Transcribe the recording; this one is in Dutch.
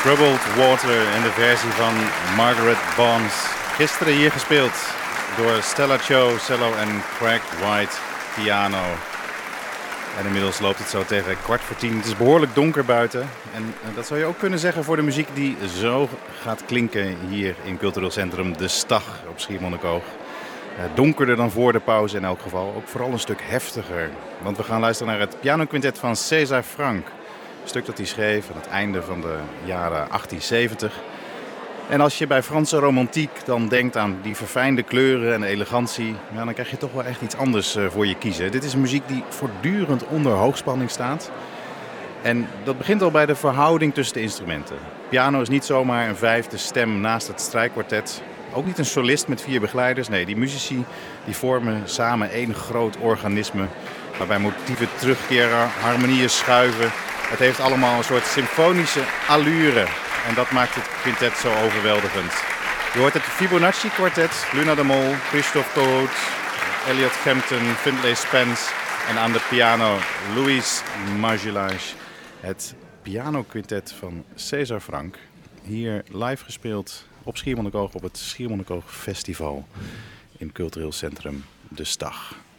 Troubled Water in de versie van Margaret Bonds. Gisteren hier gespeeld door Stella Cho, cello en Craig White, piano. En inmiddels loopt het zo tegen 9:15. Het is behoorlijk donker buiten. En dat zou je ook kunnen zeggen voor de muziek die zo gaat klinken hier in Cultureel Centrum De Stag op Schiermonnikoog. Donkerder dan voor de pauze in elk geval. Ook vooral een stuk heftiger. Want we gaan luisteren naar het pianoquintet van César Franck. Een stuk dat hij schreef aan het einde van de jaren 1870. En als je bij Franse romantiek dan denkt aan die verfijnde kleuren en elegantie, ja, dan krijg je toch wel echt iets anders voor je kiezen. Dit is muziek die voortdurend onder hoogspanning staat. En dat begint al bij de verhouding tussen de instrumenten. Piano is niet zomaar een vijfde stem naast het strijkkwartet. Ook niet een solist met 4 begeleiders. Nee, die muzici die vormen samen één groot organisme, waarbij motieven terugkeren, harmonieën schuiven. Het heeft allemaal een soort symfonische allure. En dat maakt het quintet zo overweldigend. Je hoort het Fibonacci-kwartet, Luna de Mol, Christophe Corot, Elliot Kempton, Findlay Spence en aan de piano Louis Marjolage. Het pianoquintet van César Franck. Hier live gespeeld op Schiermonnikoog op het Schiermonnikoog Festival in Cultureel Centrum De Stag.